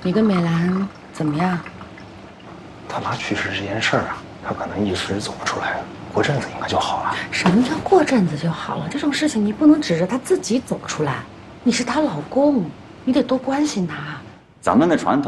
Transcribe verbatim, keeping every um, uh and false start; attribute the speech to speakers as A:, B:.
A: 你跟美兰怎么样？
B: 他妈去世这件事儿啊，他可能一时走不出来，过阵子应该就好了。
A: 什么叫过阵子就好了？这种事情你不能指着他自己走出来，你是她老公，你得多关心她。
C: 咱们的传统。